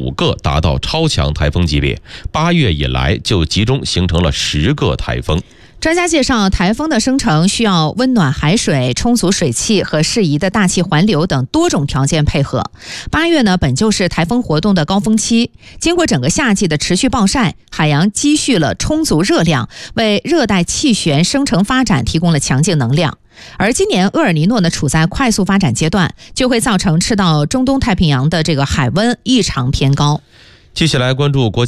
9个达到超强台风级别，8月以来就集中形成了10个台风。 专家介绍，台风的生成需要温暖海水、充足水汽和适宜的大气环流等多种条件配合。8月呢，本就是台风活动的高峰期，经过整个夏季的持续暴晒，海洋积蓄了充足热量，为热带气旋生成发展提供了强劲能量。而今年厄尔尼诺呢处在快速发展阶段，就会造成赤道中东太平洋的这个海温异常偏高。 接下来关注国际